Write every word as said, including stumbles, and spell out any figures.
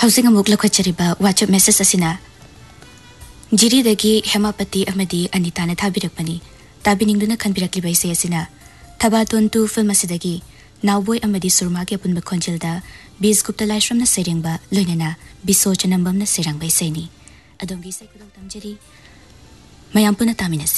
Housing amuk lakwachariba WhatsApp message asina Jiri dagi Hemapati amadi Anita na thabirakpani tabiningduna khanbirakliba ise asina Thabaton tu film asidagi Nawboy amadi surma ke punba khonjilda Bis Gupta Laishram na serengba loinana Biso chanambam na serangba iseni Adongi sai kudok tamjari Mayampuna taminasi